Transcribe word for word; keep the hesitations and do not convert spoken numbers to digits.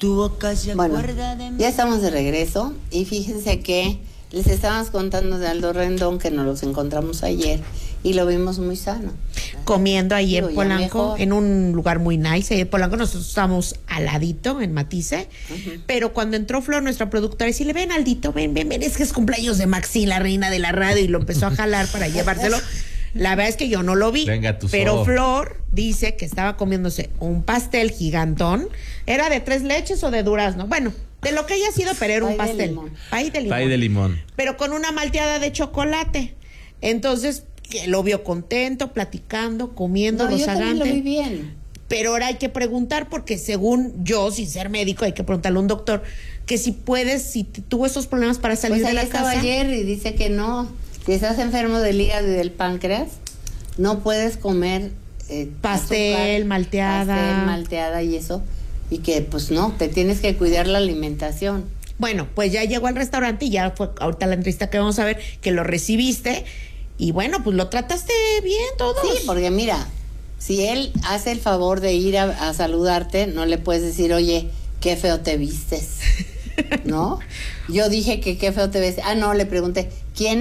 Tu boca se Bueno, acuerda de mí. ya estamos de regreso y fíjense que les estábamos contando de Aldo Rendón, que nos los encontramos ayer y lo vimos muy sano. Comiendo ahí Digo, en ya Polanco, mejor. en un lugar muy nice. Ahí en Polanco nosotros estamos al ladito, en Matisse. Ujú. Pero cuando entró Flor, nuestra productora, y si le ven, Aldito, ven, ven, ven, es que es cumpleaños de Maxi, la reina de la radio, y lo empezó a jalar para llevárselo. La verdad es que yo no lo vi. Venga, tu pero zoo. Flor dice que estaba comiéndose un pastel gigantón. ¿Era de tres leches o de durazno? Bueno, de lo que haya sido, pero era un Pay de pastel. limón. Pay de limón. Pay de limón. Pero con una malteada de chocolate. Entonces, que lo vio contento, platicando, comiendo, No, yo también lo rozagante. vi bien. Pero ahora hay que preguntar, porque según yo, sin ser médico, hay que preguntarle a un doctor que si puedes, si t- tuvo esos problemas para salir Pues de ahí la estaba casa. ayer y dice que no. Si estás enfermo del hígado y del páncreas, no puedes comer eh, Pastel, azúcar, malteada. pastel, malteada y eso. Y que pues no, te tienes que cuidar la alimentación. Bueno, pues ya llegó al restaurante y ya fue ahorita la entrevista que vamos a ver, que lo recibiste. Y bueno, pues lo trataste bien todos. Sí, porque mira, si él hace el favor de ir a, a saludarte, no le puedes decir, oye, qué feo te vistes, ¿no? Yo dije que qué feo te ves. Ah, no, le pregunté, ¿quién